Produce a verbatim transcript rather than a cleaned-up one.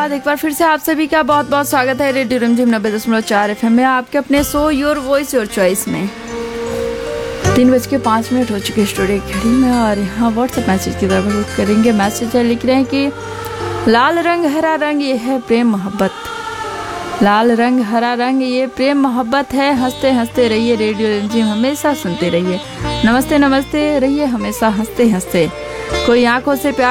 बाद एक बार फिर से आप सभी का बहुत बहुत स्वागत है रेडियो रिमझिम नब्बे दशमलव चार एफ एम में, आपके अपने show your voice your choice में। तीन बज के पाँच मिनट हो चुके स्टूडियो की घड़ी में और यहाँ व्हाट्सएप मैसेज की तरफ रुख करेंगे। मैसेज है, लिख रहे हैं कि लाल रंग हरा रंग ये है प्रेम मोहब्बत, लाल रंग हरा रंग ये प्रेम मोहब्बत है। हंसते हंसते रहिए, रेडियो रिमझिम हमेशा सुनते रहिए। नमस्ते नमस्ते, रहिए हमेशा हंसते हंसते। कोई आंखों से प्यार